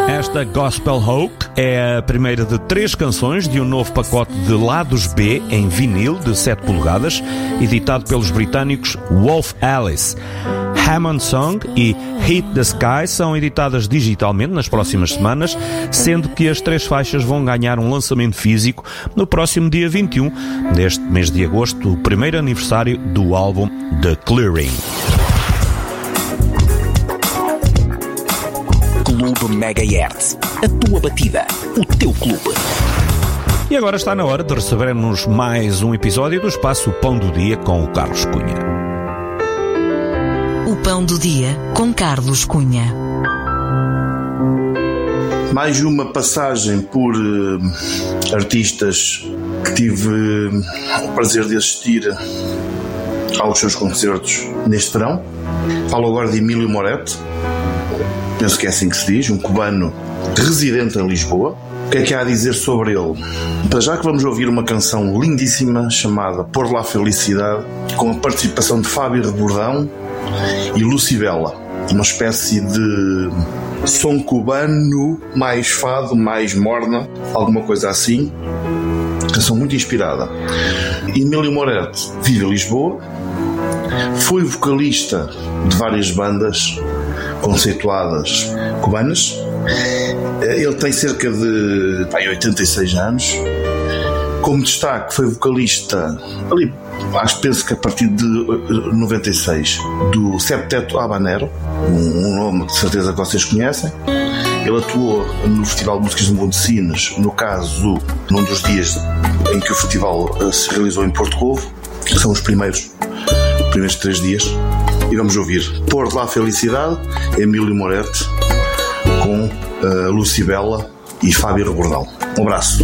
Esta Gospel Hope é a primeira de 3 canções de um novo pacote de lados B em vinil de 7 polegadas, editado pelos britânicos Wolf Alice. Hammond Song e Hit the Sky são editadas digitalmente nas próximas semanas, sendo que as 3 faixas vão ganhar um lançamento físico no próximo dia 21 deste mês de agosto, o primeiro aniversário do álbum The Clearing. Clube Megahertz, a tua batida, o teu clube. E agora está na hora de recebermos mais um episódio do Espaço Pão do Dia com o Carlos Cunha. O Pão do Dia com Carlos Cunha. Mais uma passagem por artistas que tive o prazer de assistir aos seus concertos neste verão. Falo agora de Emílio Moretti. Penso que é assim que se diz, um cubano residente em Lisboa. O que é que há a dizer sobre ele? Para já que vamos ouvir uma canção lindíssima chamada Por La Felicidade, com a participação de Fábio Rebordão e Lucibela, uma espécie de som cubano, mais fado, mais morna, alguma coisa assim. Canção muito inspirada. Emílio Moretti vive em Lisboa, foi vocalista de várias bandas conceituadas cubanas. Ele tem cerca de 86 anos. Como destaque, foi vocalista ali, penso que a partir de 96, do Septeto Habanero, um nome de certeza que vocês conhecem. Ele atuou no Festival de Músicas de Mundecinos, no caso, num dos dias em que o festival se realizou em Porto Covo, que são os primeiros 3 dias. E vamos ouvir Por La Felicidade, Emílio Moretti, com Lucibela e Fábio Rebordão. Um abraço.